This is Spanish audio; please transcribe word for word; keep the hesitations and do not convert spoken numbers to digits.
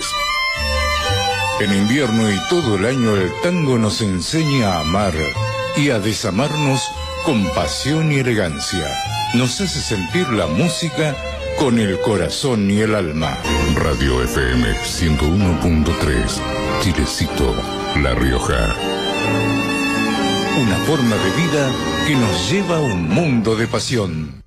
Linares. En invierno y todo el año el tango nos enseña a amar y a desamarnos con pasión y elegancia. Nos hace sentir la música con el corazón y el alma. Radio F M ciento uno punto tres, Chilecito, La Rioja. Una forma de vida que nos lleva a un mundo de pasión.